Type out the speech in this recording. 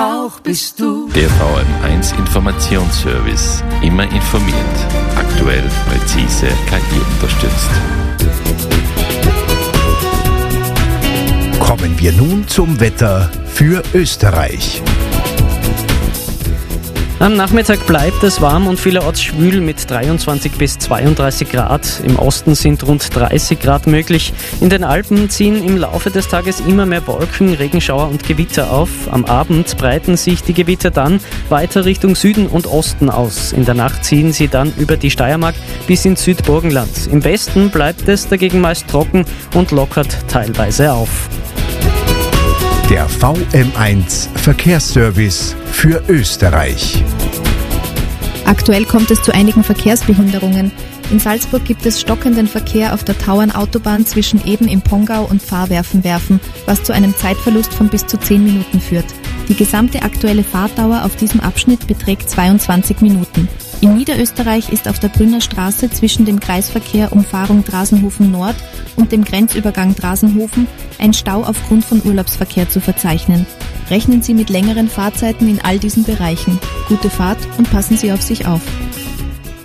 brauch, bist du. Der VM1 Informationsservice. Immer informiert. Aktuell, präzise, KI unterstützt. Kommen wir nun zum Wetter für Österreich. Am Nachmittag bleibt es warm und vielerorts schwül mit 23 bis 32 Grad. Im Osten sind rund 30 Grad möglich. In den Alpen ziehen im Laufe des Tages immer mehr Wolken, Regenschauer und Gewitter auf. Am Abend breiten sich die Gewitter dann weiter Richtung Süden und Osten aus. In der Nacht ziehen sie dann über die Steiermark bis ins Südburgenland. Im Westen bleibt es dagegen meist trocken und lockert teilweise auf. Der VM1 Verkehrsservice für Österreich. Aktuell kommt es zu einigen Verkehrsbehinderungen. In Salzburg gibt es stockenden Verkehr auf der Tauernautobahn zwischen Eden im Pongau und Fahrwerfen, was zu einem Zeitverlust von bis zu 10 Minuten führt. Die gesamte aktuelle Fahrtdauer auf diesem Abschnitt beträgt 22 Minuten. In Niederösterreich ist auf der Brünner Straße zwischen dem Kreisverkehr Umfahrung Drasenhofen Nord und dem Grenzübergang Drasenhofen ein Stau aufgrund von Urlaubsverkehr zu verzeichnen. Rechnen Sie mit längeren Fahrzeiten in all diesen Bereichen. Gute Fahrt und passen Sie auf sich auf.